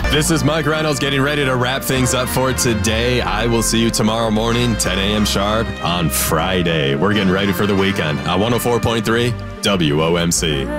This is Mike Reynolds getting ready to wrap things up for today. I will see you tomorrow morning, 10 a.m. sharp on Friday. We're getting ready for the weekend on 104.3 WOMC.